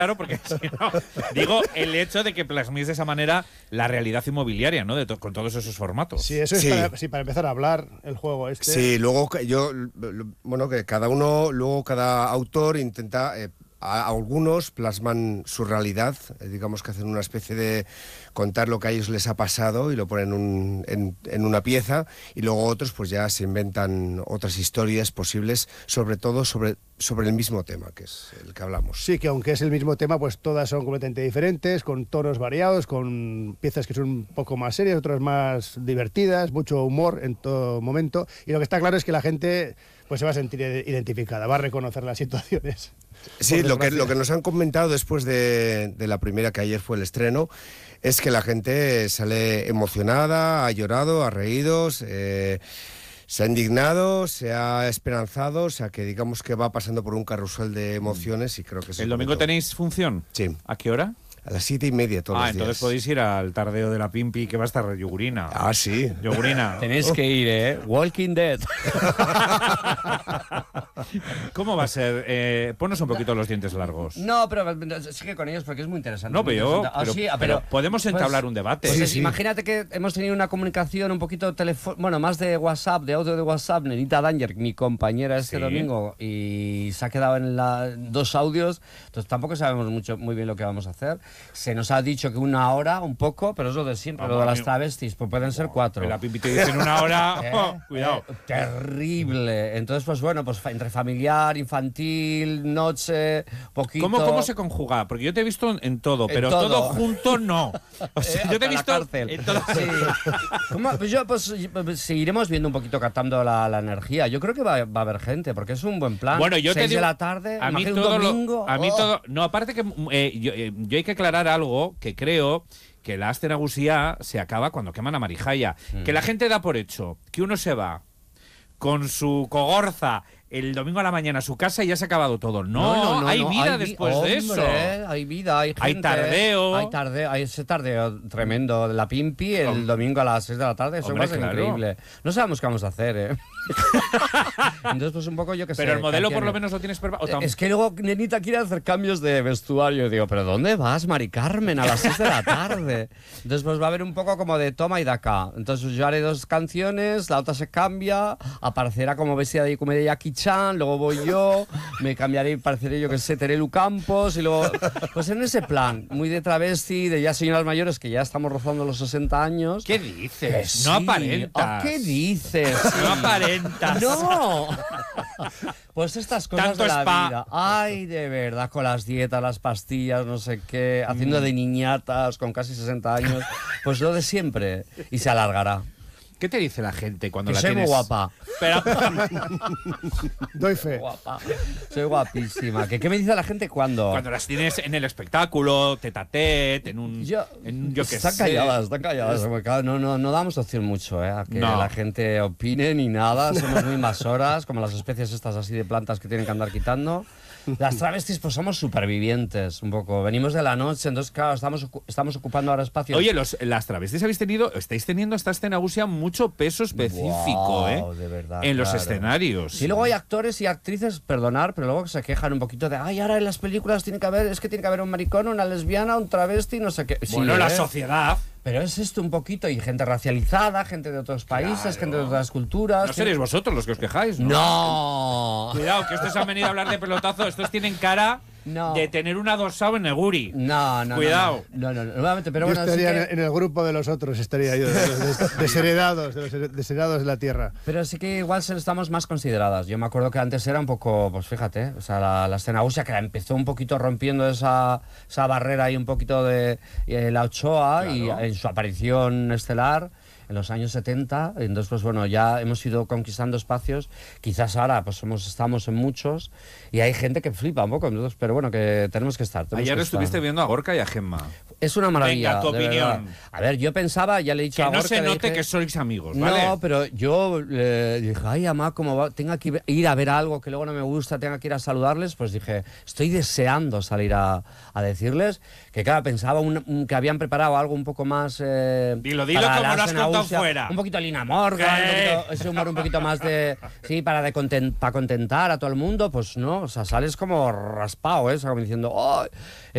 claro, porque si no, digo el hecho de que plasméis de esa manera la realidad inmobiliaria, ¿no? Con todos esos formatos. Sí, eso es para empezar a hablar el juego este. Sí, luego que cada autor intenta... algunos plasman su realidad, digamos que hacen una especie de contar lo que a ellos les ha pasado y lo ponen en una pieza, y luego otros pues ya se inventan otras historias posibles, sobre todo sobre el mismo tema, que es el que hablamos. Sí, que aunque es el mismo tema, pues todas son completamente diferentes, con tonos variados, con piezas que son un poco más serias, otras más divertidas, mucho humor en todo momento, y lo que está claro es que la gente pues se va a sentir identificada, va a reconocer las situaciones. Sí, lo que nos han comentado después de la primera, que ayer fue el estreno, es que la gente sale emocionada, ha llorado, ha reído, se ha indignado, se ha esperanzado, o sea que digamos que va pasando por un carrusel de emociones, y creo que ¿El domingo tenéis función? Sí. ¿A qué hora? A las 7:30 todos los días. Entonces podéis ir al tardeo de la Pimpi, que va a estar Yogurina. Ah, sí. Yogurina. Tenéis que ir, Walking Dead. ¿Cómo va a ser? Ponos un poquito los dientes largos. No, pero sigue con ellos porque es muy interesante. No, pero podemos entablar un debate. Pues imagínate que hemos tenido una comunicación un poquito más de WhatsApp, de audio de WhatsApp, Nenita Danger, mi compañera este domingo, y se ha quedado en 2 audios, entonces tampoco sabemos muy bien lo que vamos a hacer. Se nos ha dicho que 1 hora, un poco, pero es lo de siempre, lo de las travestis, pues pueden ser 4. La Pimpi te dice en 1 hora, cuidado. Terrible. Entonces, pues bueno, pues entre familiar, infantil, noche, poquito... ¿Cómo se conjuga? Porque yo te he visto en todo, pero todo junto no. O sea, yo te he visto en todo. Sí. Pues seguiremos viendo un poquito, captando la energía. Yo creo que va a haber gente, porque es un buen plan. Bueno, yo 6 te digo, de la tarde, a mí un todo domingo... a mí todo... No, aparte que yo hay que aclarar algo, que creo que la Aste Nagusia se acaba cuando queman a Marijaya. Que la gente da por hecho que uno se va con su cogorza el domingo a la mañana a su casa y ya se ha acabado todo. No, hay vida después de eso. Hay vida, hay gente. Hay tardeo. Hay ese tardeo tremendo de la Pimpi el domingo a las 6 de la tarde. Eso va a ser increíble. No sabemos qué vamos a hacer, Entonces, pues un poco yo que sé. Pero el modelo por lo menos lo tienes preparado. Es que luego Nenita quiere hacer cambios de vestuario. Digo, ¿pero dónde vas, Mari Carmen? A las 6 de la tarde. Entonces, pues va a haber un poco como de toma y de acá. Entonces, yo haré 2 canciones, la otra se cambia, aparecerá como vestida de comedia Jackie Chan, luego voy yo, me cambiaré y pareceré, yo que sé, Terelu Campos, y luego, pues en ese plan, muy de travesti, de ya señoras mayores que ya estamos rozando los 60 años. ¿Qué dices? Sí. No aparentas. ¿Qué dices? No aparentas. No. Pues estas cosas Tanto de la spa. vida. Ay, de verdad, con las dietas, las pastillas, no sé qué, haciendo de niñatas con casi 60 años, pues lo de siempre. Y se alargará. ¿Qué te dice la gente cuando Que la soy tienes? muy guapa. Pero... Doy fe. Guapa. Soy guapísima. ¿Qué me dice la gente cuando? Cuando las tienes en el espectáculo, tete a tete, en un yo qué están sé. calladas. Porque no damos opción mucho, a que la gente opine ni nada. Somos muy masoras, como las especies estas así de plantas que tienen que andar quitando. Las travestis, pues somos supervivientes, un poco. Venimos de la noche, entonces, claro, estamos ocupando ahora espacio. Oye, las travestis estáis teniendo esta escena Nagusia mucho peso específico, de verdad, en los escenarios. Sí, luego hay actores y actrices, perdonar, pero luego se quejan un poquito de, ahora en las películas tiene que haber un maricón, una lesbiana, un travesti, no sé qué. Bueno, sí, la sociedad. Pero es esto un poquito, y gente racializada, gente de otros países, gente de otras culturas. No seréis vosotros los que os quejáis, ¿no? ¡No! Cuidado, que estos han venido a hablar de pelotazo. Estos tienen cara de tener un adosado en Neguri. No. Cuidado. No. Nuevamente, pero Yo bueno, estaría en el grupo de los otros, estaría yo, de los desheredados, de los desheredados de la tierra. Pero sí que igual estamos más consideradas. Yo me acuerdo que antes era un poco, pues fíjate, o sea, la escena Nagusia, que empezó un poquito rompiendo esa barrera y un poquito de la Ochoa, y en su aparición estelar en los años 70, entonces pues bueno, ya hemos ido conquistando espacios, quizás ahora pues estamos en muchos, y hay gente que flipa un poco, entonces, pero bueno, que tenemos que estar. Ayer estuviste viendo a Gorka y a Gemma. Es una maravilla. Venga, tu opinión. A ver, yo pensaba, ya le he dicho a Gorka... Que no se note que sois amigos, ¿vale? No, pero yo dije, ay, mamá, como tenga que ir a ver algo que luego no me gusta, tenga que ir a saludarles, pues dije, estoy deseando salir a decirles que, claro, pensaba que habían preparado algo un poco más... Dilo como lo has contado fuera. Un poquito Lina Morgan, ese humor un poquito más de... Sí, para contentar a todo el mundo, pues no, o sea, sales como raspado, como diciendo, ¡ay!